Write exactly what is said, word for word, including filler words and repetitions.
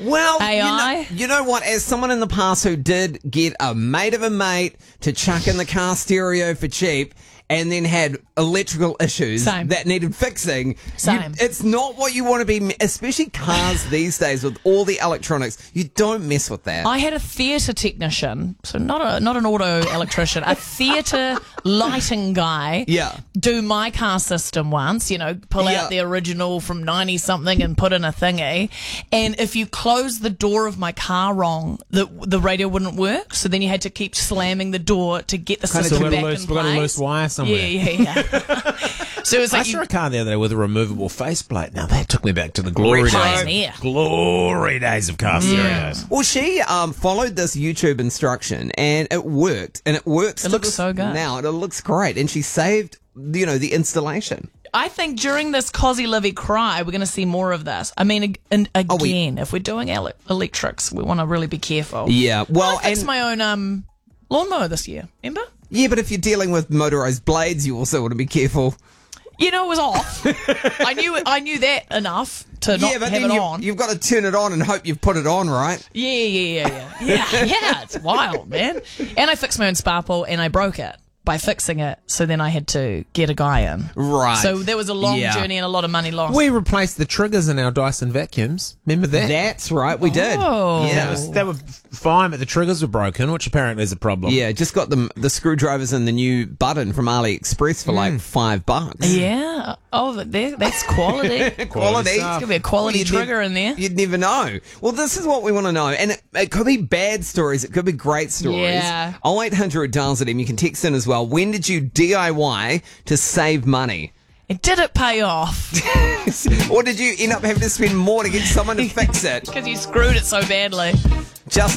Well, A I? You know, you know what? As someone in the past who did get a mate of a mate to chuck in the car stereo for cheap and then had electrical issues Same. that needed fixing, you- Same. it's not what you want to be, especially cars these days with all the electronics. You don't mess with that. I had a theatre technician, so not a not an auto electrician, a theatre lighting guy. Yeah. Do my car system once, you know, pull Yeah. out the original from ninety something and put in a thingy. And if you close the door of my car wrong, the the radio wouldn't work. So then you had to keep slamming the door to get the Kinda system So we've back got a loose, in we've got a place. loose wire somewhere. Yeah, yeah, yeah. So it was I like saw you, a car the other day with a removable faceplate. Now that took me back to the glory Retro. days. Pioneer. Glory days of car stereos. Well, she um, followed this YouTube instruction and it worked, and it works. It to looks this so good. now. It looks great, and she saved, you know, the installation. I think during this Cosy Livy cry, we're going to see more of this. I mean, ag- and Oh, we- again, if we're doing ele- electrics, we want to really be careful. Yeah, well, I fixed and my own um, lawnmower this year. Remember? yeah, but if you're dealing with motorized blades, you also want to be careful. You know, it was off. I knew I knew that enough to not yeah, but have then it you, on. you've got to turn it on and hope you've put it on right. Yeah, yeah, yeah, yeah, yeah, yeah. It's wild, man. And I fixed my own sparkle, and I broke it by fixing it. So then I had to get a guy in. Right. So there was a long Yeah. journey and a lot of money lost. We replaced the triggers in our Dyson vacuums. Remember that? That's right, we did. Oh. Yeah. That was, they were fine, but the triggers were broken, which apparently is a problem. Yeah, just got the the screwdrivers and the new button from AliExpress for like five bucks. Yeah. Oh, there, that's quality. Quality. There's gonna be a quality you'd trigger nev- in there. You'd never know. Well, this is what we want to know. And it, it could be bad stories. It could be great stories. Yeah. oh eight hundred dials at him. You can text in as well. When did you D I Y to save money? And did it pay off? Or did you end up having to spend more to get someone to fix it? Because you screwed it so badly.